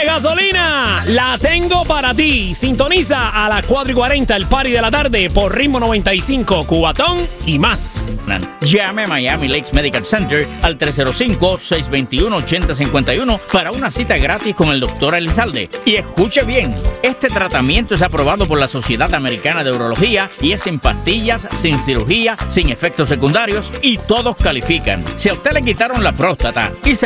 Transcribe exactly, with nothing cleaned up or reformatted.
gasolina, la tengo para ti. Sintoniza a las cuatro y cuarenta el party de la tarde por Ritmo noventa y cinco, Cubatón y más. Llame a Miami Lakes Medical Center al tres cero cinco, seis dos uno, ocho cero cinco uno para una cita gratis con el doctor Elizalde. Y escuche bien, este tratamiento es aprobado por la Sociedad Americana de Urología y es sin pastillas, sin cirugía, sin efectos secundarios y todos califican. Si a usted le quitaron la próstata y se